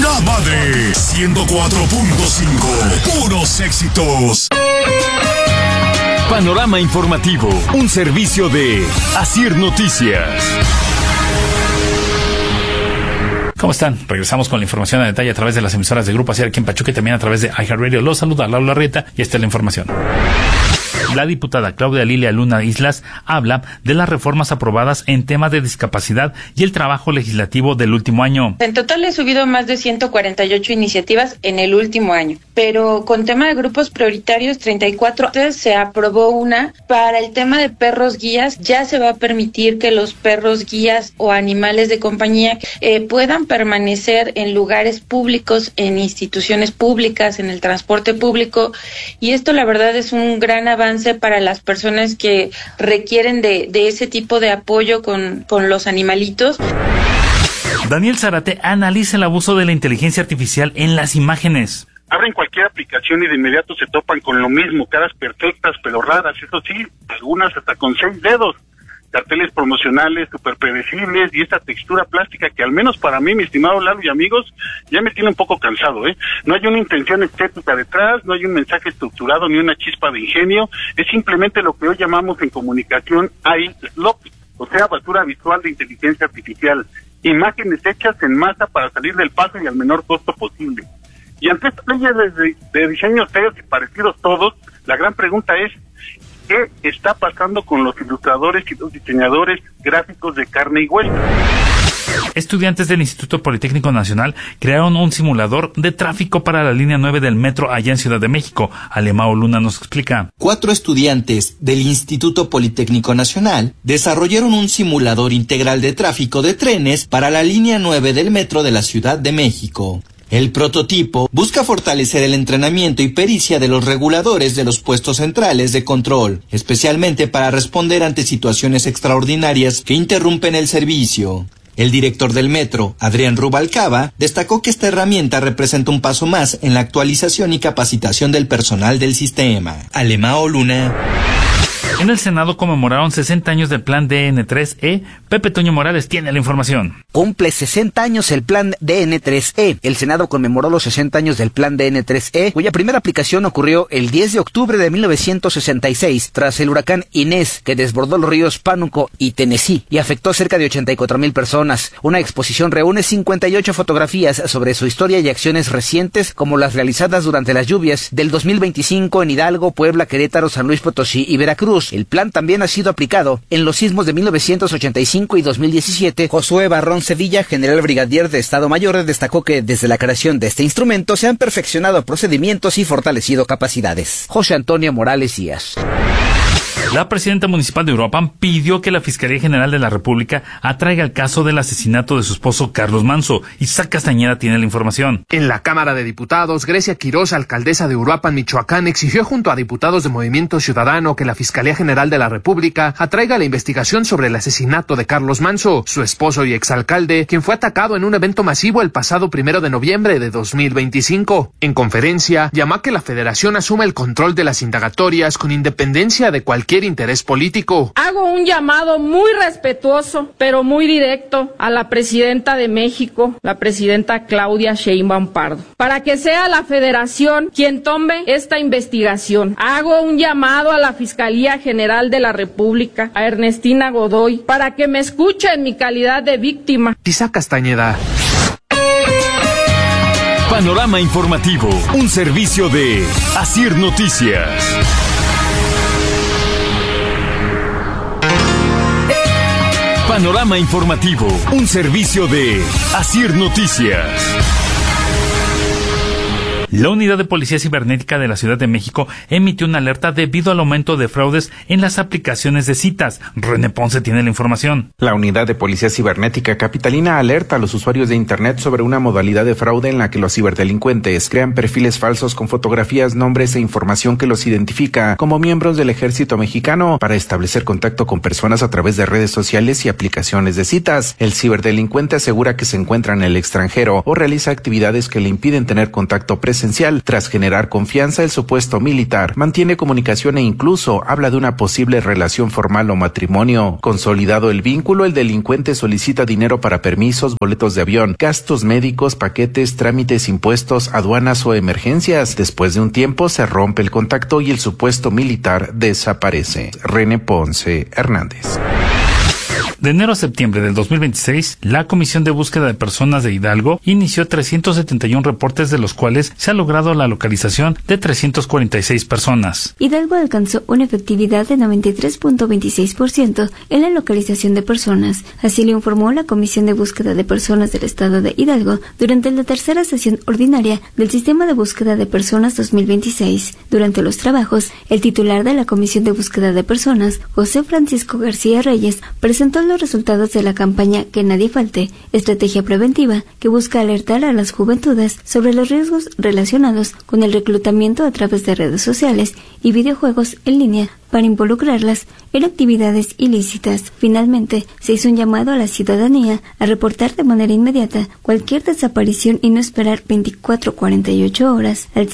La Madre 104.5. Puros éxitos. Panorama informativo, un servicio de Asir Noticias. ¿Cómo están? Regresamos con la información a detalle a través de las emisoras de Grupo Asir aquí en Pachuca y también a través de iHeartRadio. Los saluda Laura Rieta y esta es la información. La diputada Claudia Lilia Luna Islas habla de las reformas aprobadas en temas de discapacidad y el trabajo legislativo del último año. En total he subido más de 148 iniciativas en el último año, pero con tema de grupos prioritarios 34, se aprobó una para el tema de perros guías. Ya se va a permitir que los perros guías o animales de compañía puedan permanecer en lugares públicos, en instituciones públicas, en el transporte público, y esto la verdad es un gran avance para las personas que requieren de ese tipo de apoyo con los animalitos. Daniel Zárate analiza el abuso de la inteligencia artificial en las imágenes. Abren cualquier aplicación y de inmediato se topan con lo mismo, caras perfectas pero raras, eso sí, algunas hasta con 6 dedos. Carteles promocionales súper predecibles y esta textura plástica que al menos para mí, mi estimado Lalo y amigos, ya me tiene un poco cansado, ¿eh? No hay una intención estética detrás, no hay un mensaje estructurado ni una chispa de ingenio, es simplemente lo que hoy llamamos en comunicación slop, o sea, basura visual de inteligencia artificial, imágenes hechas en masa para salir del paso y al menor costo posible. Y ante esta ley de diseños feos y parecidos todos, la gran pregunta es, ¿qué está pasando con los ilustradores y los diseñadores gráficos de carne y hueso? Estudiantes del Instituto Politécnico Nacional crearon un simulador de tráfico para la línea 9 del metro allá en Ciudad de México. Alemao Luna nos explica. 4 estudiantes del Instituto Politécnico Nacional desarrollaron un simulador integral de tráfico de trenes para la línea 9 del metro de la Ciudad de México. El prototipo busca fortalecer el entrenamiento y pericia de los reguladores de los puestos centrales de control, especialmente para responder ante situaciones extraordinarias que interrumpen el servicio. El director del metro, Adrián Rubalcaba, destacó que esta herramienta representa un paso más en la actualización y capacitación del personal del sistema. Alemao Luna. En el Senado conmemoraron 60 años del plan DN3E. Pepe Toño Morales tiene la información. Cumple 60 años el plan DN3E. El Senado conmemoró los 60 años del plan DN3E, cuya primera aplicación ocurrió el 10 de octubre de 1966, tras el huracán Inés, que desbordó los ríos Pánuco y Tennessee y afectó cerca de 84,000 personas. Una exposición reúne 58 fotografías sobre su historia y acciones recientes, como las realizadas durante las lluvias del 2025 en Hidalgo, Puebla, Querétaro, San Luis Potosí y Veracruz. El plan también ha sido aplicado en los sismos de 1985 y 2017. Josué Barrón Sevilla, general brigadier de Estado Mayor, destacó que desde la creación de este instrumento se han perfeccionado procedimientos y fortalecido capacidades. José Antonio Morales Díaz. La presidenta municipal de Uruapan pidió que la Fiscalía General de la República atraiga el caso del asesinato de su esposo Carlos Manso. Isaac Castañeda tiene la información. En la Cámara de Diputados, Grecia Quirós, alcaldesa de Uruapan, Michoacán, exigió junto a diputados de Movimiento Ciudadano que la Fiscalía General de la República atraiga la investigación sobre el asesinato de Carlos Manso, su esposo y exalcalde, quien fue atacado en un evento masivo el pasado 1 de noviembre de 2025. En conferencia, llamó a que la Federación asuma el control de las indagatorias con independencia de cualquier interés político. Hago un llamado muy respetuoso, pero muy directo a la presidenta de México, la presidenta Claudia Sheinbaum Pardo, para que sea la Federación quien tome esta investigación. Hago un llamado a la Fiscalía General de la República, a Ernestina Godoy, para que me escuche en mi calidad de víctima. Isaac Castañeda. Panorama informativo, un servicio de Asir Noticias. Panorama informativo, un servicio de Asir Noticias. La Unidad de Policía Cibernética de la Ciudad de México emitió una alerta debido al aumento de fraudes en las aplicaciones de citas. René Ponce tiene la información. La Unidad de Policía Cibernética Capitalina alerta a los usuarios de Internet sobre una modalidad de fraude en la que los ciberdelincuentes crean perfiles falsos con fotografías, nombres e información que los identifica como miembros del Ejército Mexicano para establecer contacto con personas a través de redes sociales y aplicaciones de citas. El ciberdelincuente asegura que se encuentra en el extranjero o realiza actividades que le impiden tener contacto presencial presencial. Tras generar confianza, el supuesto militar mantiene comunicación e incluso habla de una posible relación formal o matrimonio. Consolidado el vínculo, el delincuente solicita dinero para permisos, boletos de avión, gastos médicos, paquetes, trámites, impuestos, aduanas o emergencias. Después de un tiempo se rompe el contacto y el supuesto militar desaparece. René Ponce Hernández. De enero a septiembre del 2026, la Comisión de Búsqueda de Personas de Hidalgo inició 371 reportes, de los cuales se ha logrado la localización de 346 personas. Hidalgo alcanzó una efectividad de 93.26% en la localización de personas. Así lo informó la Comisión de Búsqueda de Personas del Estado de Hidalgo durante la tercera sesión ordinaria del Sistema de Búsqueda de Personas 2026. Durante los trabajos, el titular de la Comisión de Búsqueda de Personas, José Francisco García Reyes, presentó los resultados de la campaña Que Nadie Falte, estrategia preventiva que busca alertar a las juventudes sobre los riesgos relacionados con el reclutamiento a través de redes sociales y videojuegos en línea para involucrarlas en actividades ilícitas. Finalmente, se hizo un llamado a la ciudadanía a reportar de manera inmediata cualquier desaparición y no esperar 24-48 horas al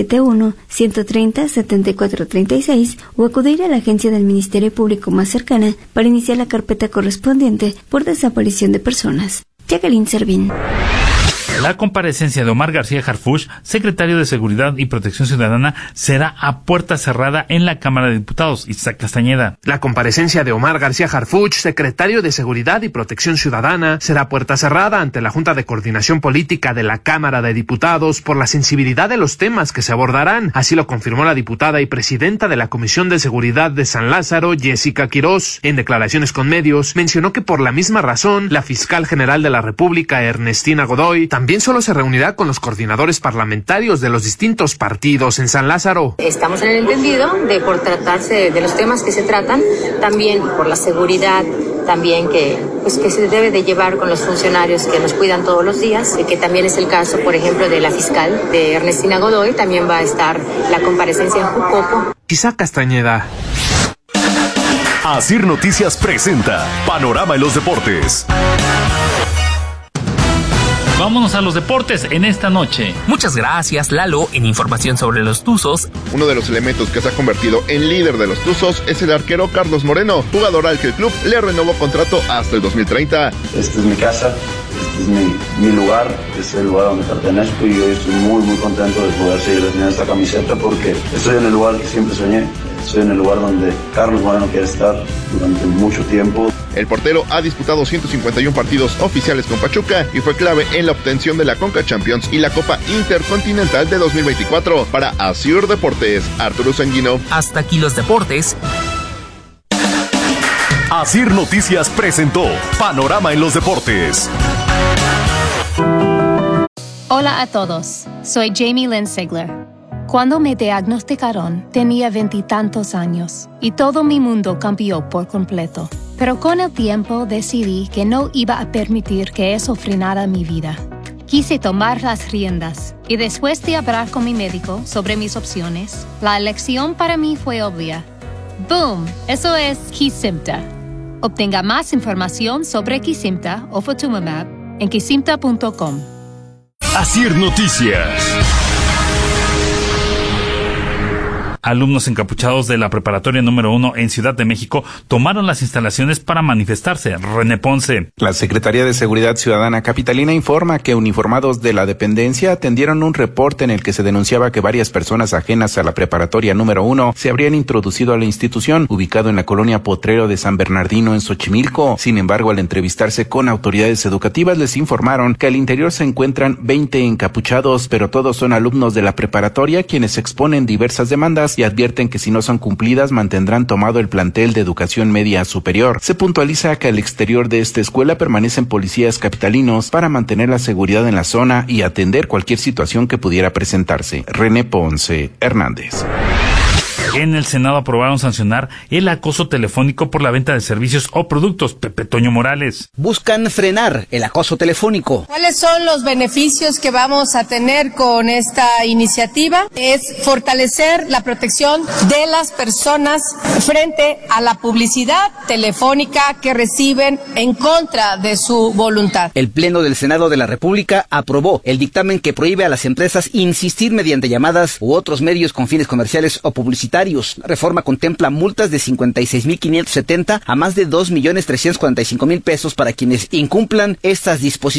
771-130-7436 o acudir a la agencia del Ministerio Público más cercana para iniciar la carpeta correspondiente por desaparición de personas. Jacqueline Servín. La comparecencia de Omar García Harfuch, secretario de Seguridad y Protección Ciudadana, será a puerta cerrada en la Cámara de Diputados. Isaac Castañeda. La comparecencia de Omar García Harfuch, secretario de Seguridad y Protección Ciudadana, será a puerta cerrada ante la Junta de Coordinación Política de la Cámara de Diputados por la sensibilidad de los temas que se abordarán. Así lo confirmó la diputada y presidenta de la Comisión de Seguridad de San Lázaro, Jessica Quirós. En declaraciones con medios, mencionó que por la misma razón, la fiscal general de la República, Ernestina Godoy, también solo se reunirá con los coordinadores parlamentarios de los distintos partidos en San Lázaro. Estamos en el entendido de por tratarse de los temas que se tratan, también por la seguridad, también que se debe de llevar con los funcionarios que nos cuidan todos los días, que también es el caso, por ejemplo, de la fiscal de Ernestina Godoy. También va a estar la comparecencia en Jucopo. Isaac Castañeda. Asir Noticias presenta Panorama en los Deportes. Vámonos a los deportes en esta noche. Muchas gracias, Lalo. En información sobre los Tuzos, uno de los elementos que se ha convertido en líder de los Tuzos es el arquero Carlos Moreno, jugador al que el club le renovó contrato hasta el 2030. Esta es mi casa, este es mi lugar, este es el lugar donde pertenezco y hoy estoy muy contento de poder seguir teniendo esta camiseta porque estoy en el lugar que siempre soñé. Estoy en el lugar donde Carlos Moreno quiere estar durante mucho tiempo. El portero ha disputado 151 partidos oficiales con Pachuca y fue clave en la obtención de la Conca Champions y la Copa Intercontinental de 2024. Para Asir Deportes, Arturo Sanguino. Hasta aquí los deportes. Asir Noticias presentó Panorama en los Deportes. Hola a todos, soy Jamie Lynn Sigler. Cuando me diagnosticaron, tenía 20 y tantos años y todo mi mundo cambió por completo. Pero con el tiempo decidí que no iba a permitir que eso frenara mi vida. Quise tomar las riendas y después de hablar con mi médico sobre mis opciones, la elección para mí fue obvia. ¡Boom! Eso es Kesimpta. Obtenga más información sobre Kesimpta o Ofatumumab en kesimpta.com. Asir Noticias. Alumnos encapuchados de la preparatoria número 1 en Ciudad de México tomaron las instalaciones para manifestarse. René Ponce. La Secretaría de Seguridad Ciudadana capitalina informa que uniformados de la dependencia atendieron un reporte en el que se denunciaba que varias personas ajenas a la preparatoria número 1 se habrían introducido a la institución, ubicado en la colonia Potrero de San Bernardino en Xochimilco. Sin embargo, al entrevistarse con autoridades educativas les informaron que al interior se encuentran 20 encapuchados, pero todos son alumnos de la preparatoria quienes exponen diversas demandas y advierten que si no son cumplidas mantendrán tomado el plantel de educación media superior. Se puntualiza que al exterior de esta escuela permanecen policías capitalinos para mantener la seguridad en la zona y atender cualquier situación que pudiera presentarse. René Ponce Hernández. En el Senado aprobaron sancionar el acoso telefónico por la venta de servicios o productos. Pepe Toño Morales. Buscan frenar el acoso telefónico. ¿Cuáles son los beneficios que vamos a tener con esta iniciativa? Es fortalecer la protección de las personas frente a la publicidad telefónica que reciben en contra de su voluntad. El Pleno del Senado de la República aprobó el dictamen que prohíbe a las empresas insistir mediante llamadas u otros medios con fines comerciales o publicitarios. La reforma contempla multas de 56.570 a más de 2.345.000 pesos para quienes incumplan estas disposiciones.